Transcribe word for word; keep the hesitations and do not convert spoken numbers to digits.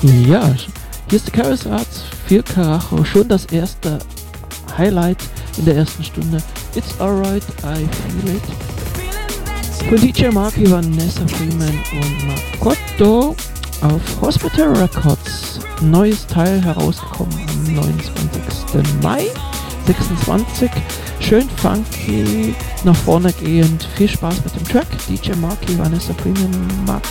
Ja, hier ist der Chaos Arts, viel Karacho, schon das erste Highlight in der ersten Stunde. It's alright, I feel it. Von D J Marky, Vanessa Freeman und Makoto auf Hospital Records. Neues Teil herausgekommen am neunundzwanzigsten Mai sechsundzwanzig. Schön funky, nach vorne gehend. Viel Spaß mit dem Track. D J Marky, Vanessa Freeman, Makoto.